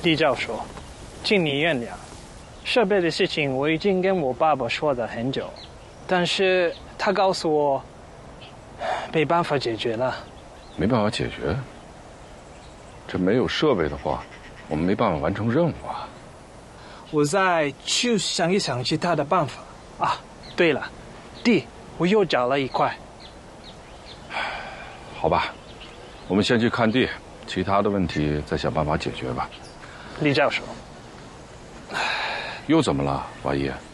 李教授，请你原谅，设备的事情我已经跟我爸爸说了很久，但是他告诉我没办法解决了。 没办法解决？这没有设备的话，我们没办法完成任务啊。 我再去想一想其他的办法啊。对了，地我又找了一块。 好吧，我们先去看地，其他的问题再想办法解决吧。 李教授， 又怎么了，华一？